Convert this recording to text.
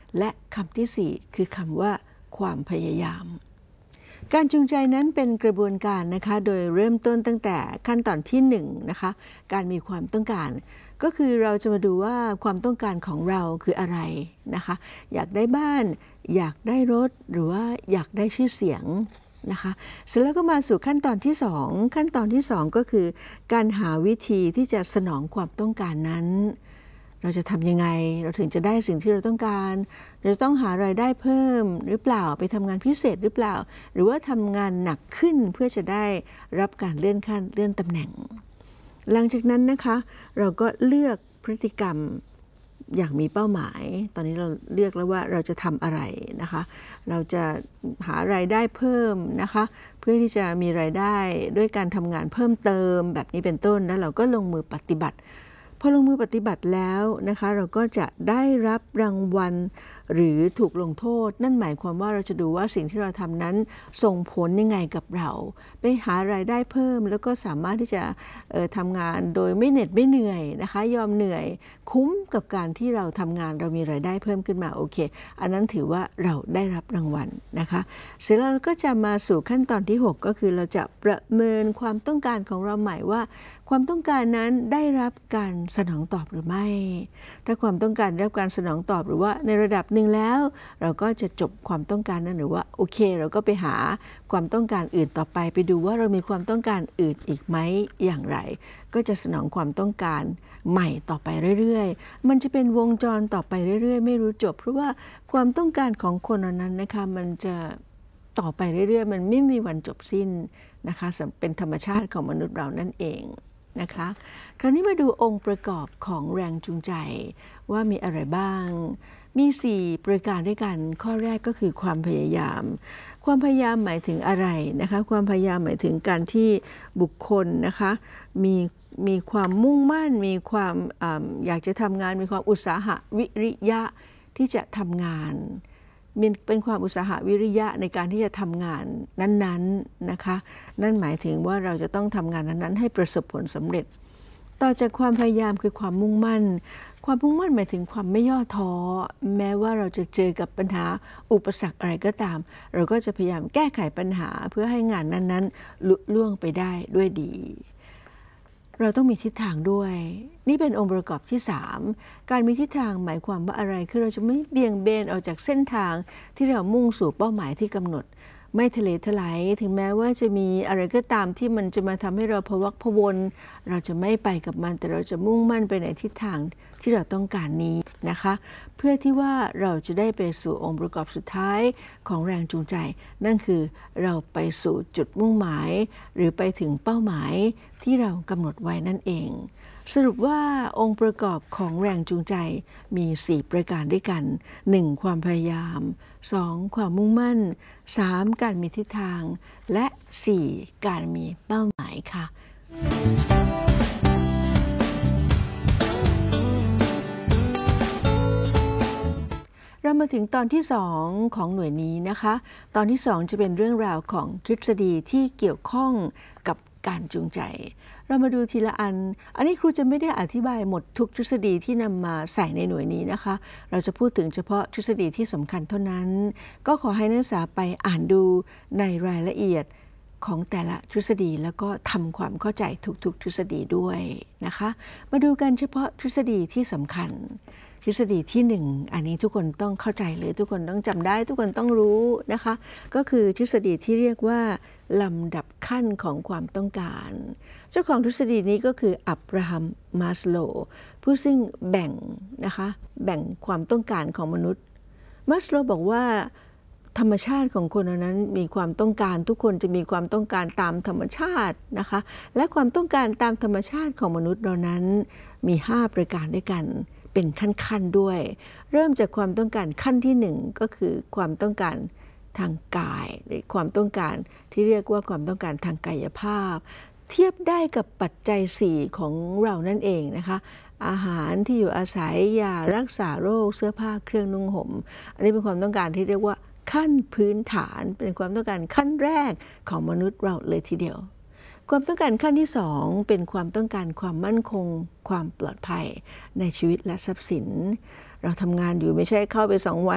และคำที่ 4คือคำว่าความพยายามการจูงใจนั้นเป็นกระบวนการนะคะโดยเริ่มต้นตั้งแต่ขั้นตอนที่1นะคะการมีความต้องการก็คือเราจะมาดูว่าความต้องการของเราคืออะไรนะคะอยากได้บ้านอยากได้รถหรือว่าอยากได้ชื่อเสียงนะคะเสร็จแล้วก็มาสู่ขั้นตอนที่2ขั้นตอนที่2ก็คือการหาวิธีที่จะสนองความต้องการนั้นเราจะทำยังไงเราถึงจะได้สิ่งที่เราต้องการเราต้องหารายได้เพิ่มหรือเปล่าไปทำงานพิเศษหรือเปล่าหรือว่าทำงานหนักขึ้นเพื่อจะได้รับการเลื่อนขั้นเลื่อนตำแหน่งหลังจากนั้นนะคะเราก็เลือกพฤติกรรมอย่างมีเป้าหมายตอนนี้เราเลือกแล้วว่าเราจะทำอะไรนะคะเราจะหารายได้เพิ่มนะคะเพื่อที่จะมีรายได้ด้วยการทำงานเพิ่มเติมแบบนี้เป็นต้นแล้วเราก็ลงมือปฏิบัติพอลงมือปฏิบัติแล้วนะคะเราก็จะได้รับรางวัลหรือถูกลงโทษนั่นหมายความว่าเราจะดูว่าสิ่งที่เราทำนั้นส่งผลยังไงกับเราไปหารายได้เพิ่มแล้วก็สามารถที่จะทำงานโดยไม่เหน็ดไม่เหนื่อยนะคะยอมเหนื่อยคุ้มกับการที่เราทำงานเรามีรายได้เพิ่มขึ้นมาโอเคอันนั้นถือว่าเราได้รับรางวัลนะคะเสร็จแล้วเราก็จะมาสู่ขั้นตอนที่6ก็คือเราจะประเมินความต้องการของเราใหม่ว่าความต้องการนั้นได้รับการสนองตอบหรือไม่ถ้าความต้องการได้รับการสนองตอบหรือว่าในระดับหนึ่งแล้วเราก็จะจบความต้องการนั้นหรือว่าโอเคเราก็ไปหาความต้องการอื่นต่อไปดูว่าเรามีความต้องการอื่นอีกไหมอย่างไรก็จะสนองความต้องการใหม่ต่อไปเรื่อยๆมันจะเป็นวงจรต่อไปเรื่อยๆไม่รู้จบเพราะว่าความต้องการของคนนั้นนะคะมันจะต่อไปเรื่อยๆมันไม่มีวันจบสิ้นนะคะเป็นธรรมชาติของมนุษย์เรานั่นเองนะคะคราวนี้มาดูองค์ประกอบของแรงจูงใจว่ามีอะไรบ้างมี4ประการด้วยกันข้อแรกก็คือความพยายามความพยายามหมายถึงอะไรนะคะความพยายามหมายถึงการที่บุคคลนะคะมีความมุ่งมั่นมีความอยากจะทำงานมีความอุตสาหะวิริยะที่จะทำงานเป็นความอุตสาหะวิริยะในการที่จะทำงานนั้นๆนะคะนั่นหมายถึงว่าเราจะต้องทำงานนั้นๆให้ประสบผลสำเร็จต่อจากความพยายามคือความมุ่งมั่นความมุ่งมั่นหมายถึงความไม่ย่อท้อแม้ว่าเราจะเจอกับปัญหาอุปสรรคอะไรก็ตามเราก็จะพยายามแก้ไขปัญหาเพื่อให้งานนั้นๆลุล่วงไปได้ด้วยดีเราต้องมีทิศทางด้วยนี่เป็นองค์ประกอบที่3การมีทิศทางหมายความว่าอะไรคือเราจะไม่เบี่ยงเบนออกจากเส้นทางที่เรามุ่งสู่เป้าหมายที่กำหนดไม่ทะเลทลายถึงแม้ว่าจะมีอะไรก็ตามที่มันจะมาทำให้เราพะวักพะวนเราจะไม่ไปกับมันแต่เราจะมุ่งมั่นไปในทิศทางที่เราต้องการนี้นะคะเพื่อที่ว่าเราจะได้ไปสู่องค์ประกอบสุดท้ายของแรงจูงใจนั่นคือเราไปสู่จุดมุ่งหมายหรือไปถึงเป้าหมายที่เรากำหนดไว้นั่นเองสรุปว่าองค์ประกอบของแรงจูงใจมี4ประการด้วยกัน 1. ความพยายาม 2. ความมุ่งมั่น 3. การมีทิศทางและ 4. การมีเป้าหมายค่ะเรามาถึงตอนที่2ของหน่วยนี้นะคะตอนที่2จะเป็นเรื่องราวของทฤษฎีที่เกี่ยวข้องกับการจูงใจเรามาดูทีละอันนี้ครูจะไม่ได้อธิบายหมดทุกทฤษฎีที่นำมาใส่ในหน่วยนี้นะคะเราจะพูดถึงเฉพาะทฤษฎีที่สำคัญเท่านั้นก็ขอให้นักศึกษาไปอ่านดูในรายละเอียดของแต่ละทฤษฎีแล้วก็ทำความเข้าใจทุกๆทฤษฎีด้วยนะคะมาดูกันเฉพาะทฤษฎีที่สำคัญทฤษฎีที่1อันนี้ทุกคนต้องเข้าใจเลยทุกคนต้องจำได้ทุกคนต้องรู้นะคะก็คือทฤษฎีที่เรียกว่าลำดับขั้นของความต้องการเจ้าของทฤษฎีนี้ก็คืออับราฮัม มาสโลว์ผู้ซึ่งแบ่งความต้องการของมนุษย์มาสโลว์บอกว่าธรรมชาติของคนนั้นมีความต้องการทุกคนจะมีความต้องการตามธรรมชาตินะคะและความต้องการตามธรรมชาติของมนุษย์เรานั้นมี5ประการด้วยกันเป็นขั้นๆด้วยเริ่มจากความต้องการขั้นที่1ก็คือความต้องการทางกายหรือความต้องการที่เรียกว่าความต้องการทางกายภาพเทียบได้กับปัจจัย4ของเรานั่นเองนะคะอาหารที่อยู่อาศัยยารักษาโรคเสื้อผ้าเครื่องนุ่งห่มอันนี้เป็นความต้องการที่เรียกว่าขั้นพื้นฐานเป็นความต้องการขั้นแรกของมนุษย์เราเลยทีเดียวความต้องการขั้นที่2เป็นความต้องการความมั่นคงความปลอดภัยในชีวิตและทรัพย์สินเราทำงานอยู่ไม่ใช่เข้าไป2 วัน